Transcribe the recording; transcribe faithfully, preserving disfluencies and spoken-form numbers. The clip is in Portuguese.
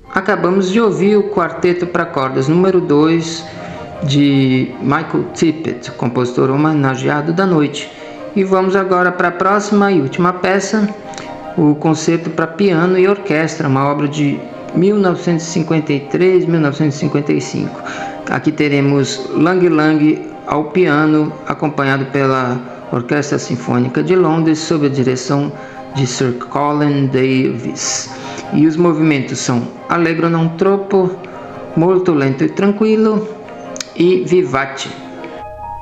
Acabamos de ouvir o Quarteto para Cordas número dois de Michael Tippett, compositor homenageado da noite. E vamos agora para a próxima e última peça, o Concerto para Piano e Orquestra, uma obra de mil novecentos e cinquenta e três a mil novecentos e cinquenta e cinco. Aqui teremos Lang Lang ao piano, acompanhado pela Orquestra Sinfônica de Londres, sob a direção de Sir Colin Davis. E os movimentos são Allegro non troppo, Molto lento e tranquillo e Vivace.